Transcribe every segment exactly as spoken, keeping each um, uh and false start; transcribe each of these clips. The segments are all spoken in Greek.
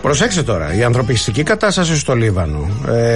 Προσέξτε τώρα, η ανθρωπιστική κατάσταση στο Λίβανο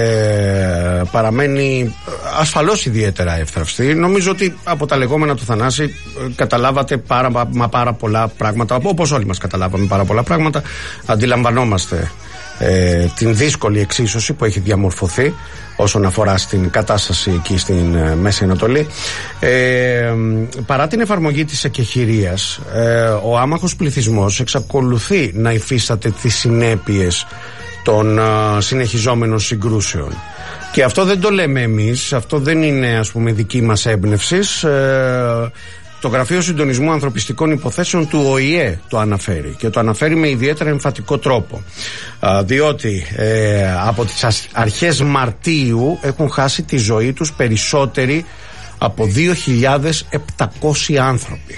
ε, παραμένει ασφαλώς ιδιαίτερα εύθραυστη. Νομίζω ότι από τα λεγόμενα του Θανάση ε, καταλάβατε πάρα, μα πάρα πολλά πράγματα, όπως όλοι μας καταλάβαμε πάρα πολλά πράγματα. Αντιλαμβανόμαστε ε, την δύσκολη εξίσωση που έχει διαμορφωθεί όσον αφορά στην κατάσταση εκεί στην ε, Μέση Ανατολή. Ε, παρά την εφαρμογή της εκεχηρίας, ε, ο άμαχος πληθυσμός εξακολουθεί να υφίσταται τις συνέπειες των ε, συνεχιζόμενων συγκρούσεων. Και αυτό δεν το λέμε εμείς, αυτό δεν είναι, ας πούμε, δική μας έμπνευση. Ε, Το Γραφείο Συντονισμού Ανθρωπιστικών Υποθέσεων του Ο Η Ε το αναφέρει, και το αναφέρει με ιδιαίτερα εμφατικό τρόπο, α, διότι ε, από τις αρχές Μαρτίου έχουν χάσει τη ζωή τους περισσότεροι από δύο χιλιάδες επτακόσιοι άνθρωποι.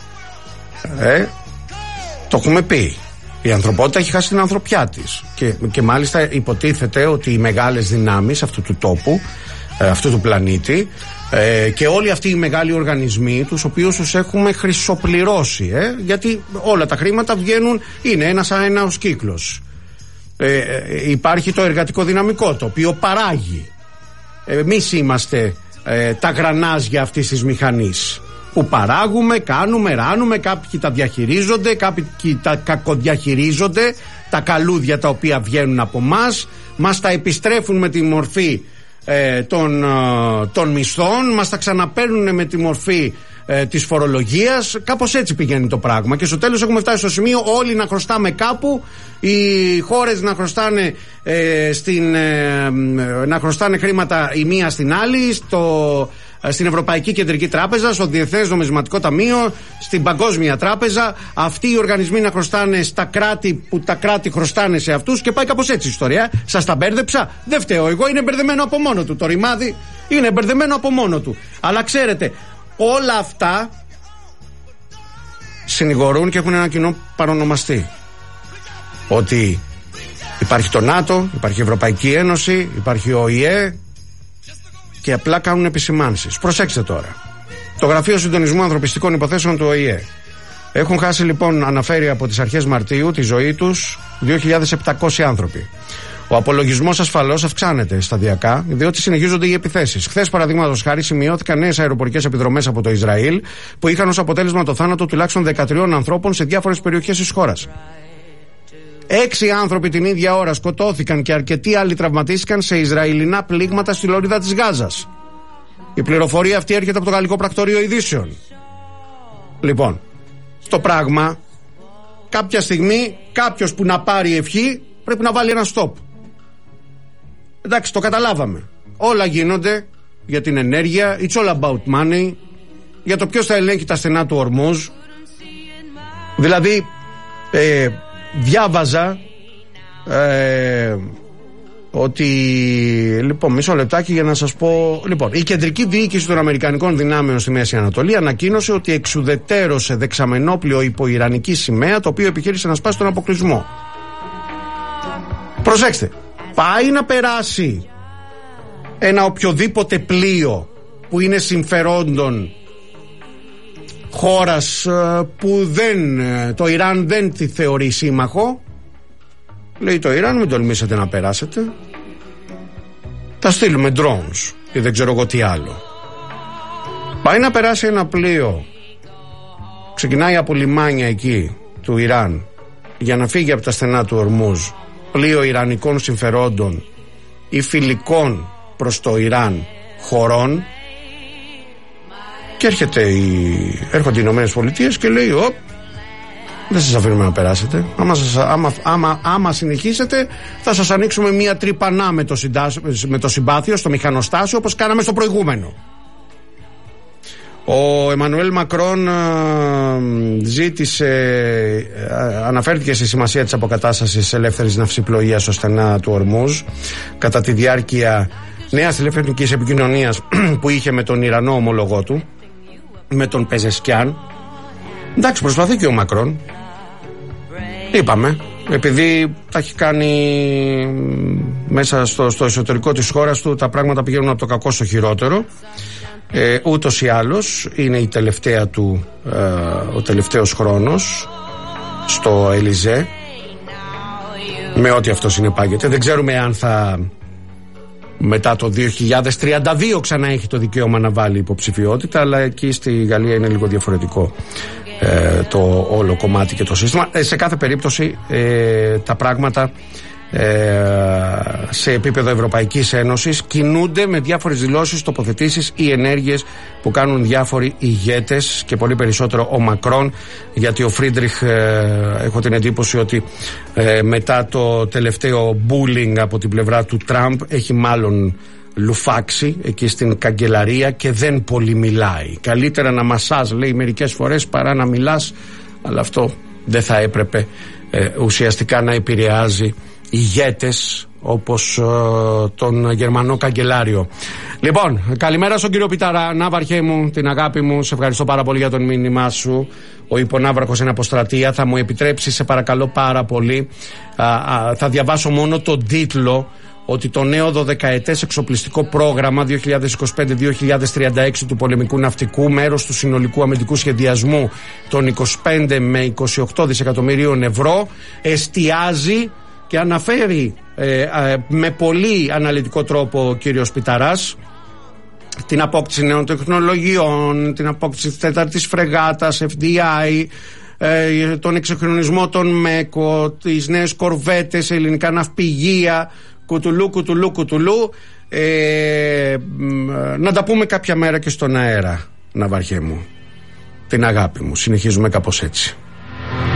Ε, το έχουμε πει. Η ανθρωπότητα έχει χάσει την ανθρωπιά της, και, και μάλιστα υποτίθεται ότι οι μεγάλες δυνάμεις αυτού του τόπου, ε, αυτού του πλανήτη, Ε, και όλοι αυτοί οι μεγάλοι οργανισμοί, τους οποίους τους έχουμε χρυσοπληρώσει, ε, γιατί όλα τα χρήματα βγαίνουν, είναι ένας αέναος κύκλος. Ε, ε, υπάρχει το εργατικό δυναμικό, το οποίο παράγει. Εμείς είμαστε ε, τα γρανάζια αυτής της μηχανής, που παράγουμε, κάνουμε, ράνουμε, κάποιοι τα διαχειρίζονται, κάποιοι τα κακοδιαχειρίζονται, τα καλούδια τα οποία βγαίνουν από μας, μας τα επιστρέφουν με τη μορφή Ε, των, ε, των μισθών, μας τα ξαναπαίρνουν με τη μορφή ε, της φορολογίας. Κάπως έτσι πηγαίνει το πράγμα, και στο τέλος έχουμε φτάσει στο σημείο όλοι να χρωστάμε κάπου, οι χώρες να χρωστάνε ε, στην, ε, να χρωστάνε χρήματα η μία στην άλλη, στο, στην Ευρωπαϊκή Κεντρική Τράπεζα, στο Διεθνές Νομισματικό Ταμείο, στην Παγκόσμια Τράπεζα, αυτοί οι οργανισμοί να χρωστάνε στα κράτη, που τα κράτη χρωστάνε σε αυτούς, και πάει κάπως έτσι η ιστορία. Σας τα μπέρδεψα? Δεν φταίω εγώ, είναι μπερδεμένο από μόνο του. Το ρημάδι είναι μπερδεμένο από μόνο του. Αλλά ξέρετε, όλα αυτά συνηγορούν και έχουν ένα κοινό παρονομαστή. Ότι υπάρχει το ΝΑΤΟ, υπάρχει η Ευρωπαϊκή Ένωση, υπάρχει ο Ο Η Ε, και απλά κάνουν επισημάνσεις. Προσέξτε τώρα. Το Γραφείο Συντονισμού Ανθρωπιστικών Υποθέσεων του Ο Η Ε έχουν χάσει, λοιπόν, αναφέρει από τις αρχές Μαρτίου τη ζωή τους δύο χιλιάδες επτακόσιοι άνθρωποι. Ο απολογισμός ασφαλώς αυξάνεται σταδιακά, διότι συνεχίζονται οι επιθέσεις. Χθες, παραδείγματος χάρη, σημειώθηκαν νέες αεροπορικές επιδρομές από το Ισραήλ, που είχαν ως αποτέλεσμα το θάνατο τουλάχιστον δεκατριών ανθρώπων σε διάφορες περιοχές της χώρας. Έξι άνθρωποι την ίδια ώρα σκοτώθηκαν και αρκετοί άλλοι τραυματίστηκαν σε Ισραηλινά πλήγματα στη λωρίδα της Γάζας. Η πληροφορία αυτή έρχεται από το Γαλλικό Πρακτορείο Ειδήσεων. Λοιπόν, στο πράγμα, κάποια στιγμή κάποιος που να πάρει ευχή πρέπει να βάλει ένα stop. Εντάξει, το καταλάβαμε. Όλα γίνονται για την ενέργεια, it's all about money, για το ποιος θα ελέγχει τα στενά του Ορμούζ. Δηλαδή, ε, διάβαζα ε, ότι, λοιπόν, μισό λεπτάκι για να σας πω. Λοιπόν, η κεντρική διοίκηση των Αμερικανικών δυνάμεων στη Μέση Ανατολή ανακοίνωσε ότι εξουδετέρωσε δεξαμενόπλιο υπό ιρανική σημαία, το οποίο επιχείρησε να σπάσει τον αποκλεισμό. Προσέξτε, πάει να περάσει ένα οποιοδήποτε πλοίο που είναι συμφερόντων χώρας που δεν, το Ιράν δεν τη θεωρεί σύμμαχο. Λέει το Ιράν, μην τολμήσετε να περάσετε, θα στείλουμε drones ή δεν ξέρω εγώ τι άλλο. Πάει να περάσει ένα πλοίο, ξεκινάει από λιμάνια εκεί του Ιράν για να φύγει από τα στενά του Ορμούζ, πλοίο ιρανικών συμφερόντων ή φιλικών προς το Ιράν χωρών, και έρχεται η... έρχονται οι Ηνωμένες Πολιτείες και λέει, οπ, δεν σας αφήνουμε να περάσετε. Άμα, σας, άμα, άμα, άμα συνεχίσετε, θα σας ανοίξουμε μία τρύπανά με το, συντάσ, με το συμπάθειο στο μηχανοστάσιο, όπως κάναμε στο προηγούμενο. Ο Εμμανουέλ Μακρόν ζήτησε, αναφέρθηκε στη σημασία της αποκατάστασης ελεύθερης ναυσιπλοείας στο στενά του Ορμούζ κατά τη διάρκεια νέας τηλεφωνικής επικοινωνίας που είχε με τον Ιρανό ομολογό του, με τον Πεζεσκιάν. Εντάξει, προσπαθεί και ο Μακρόν. Είπαμε, επειδή τα έχει κάνει μέσα στο, στο εσωτερικό της χώρας του, τα πράγματα πηγαίνουν από το κακό στο χειρότερο. Ε, ούτως ή άλλως είναι η τελευταία του, ε, ο τελευταίος χρόνος στο Ελιζέ. με ό,τι αυτό συνεπάγεται. Δεν ξέρουμε αν θα μετά το δύο χιλιάδες τριάντα δύο ξανά έχει το δικαίωμα να βάλει υποψηφιότητα, αλλά εκεί στη Γαλλία είναι λίγο διαφορετικό ε, το όλο κομμάτι και το σύστημα. Ε, σε κάθε περίπτωση ε, τα πράγματα ε, σε επίπεδο Ευρωπαϊκής Ένωσης κινούνται με διάφορες δηλώσεις, τοποθετήσεις ή ενέργειες που κάνουν διάφοροι ηγέτες και πολύ περισσότερο ο Μακρόν, γιατί ο Φρίντριχ ε, έχω την εντύπωση ότι ε, μετά το τελευταίο bullying από την πλευρά του Τραμπ έχει μάλλον λουφάξει εκεί στην καγκελαρία και δεν πολύ μιλάει. Καλύτερα να μασάς, λέει, μερικές φορές παρά να μιλάς, αλλά αυτό δεν θα έπρεπε ε, ουσιαστικά να επηρεάζει ηγέτες όπως ε, τον Γερμανό καγκελάριο. Λοιπόν, καλημέρα στον κύριο Πιταρά. Ναύαρχέ μου, την αγάπη μου, σε ευχαριστώ πάρα πολύ για τον μήνυμά σου. Ο υποναύαρχος είναι αποστρατεία. Θα μου επιτρέψει, σε παρακαλώ πάρα πολύ, α, α, θα διαβάσω μόνο τον τίτλο, ότι το νέο δωδεκαετές εξοπλιστικό πρόγραμμα δύο χιλιάδες είκοσι πέντε δύο χιλιάδες τριάντα έξι του πολεμικού ναυτικού, μέρος του συνολικού αμυντικού σχεδιασμού των είκοσι πέντε με είκοσι οκτώ δισεκατομμυρίων ευρώ, εστιάζει και αναφέρει ε, ε, με πολύ αναλυτικό τρόπο ο κύριος Πιταράς την απόκτηση νέων τεχνολογιών, την απόκτηση της τέταρτης φρεγάτας εφ ντι άι, ε, τον εξυγχρονισμό των ΜΕΚΟ, τις νέες κορβέτες, ελληνικά ναυπηγεία, κουτουλού, κουτουλού, κουτουλού. Ε, να τα πούμε κάποια μέρα και στον αέρα, Ναυαρχέ μου, την αγάπη μου. Συνεχίζουμε κάπως έτσι.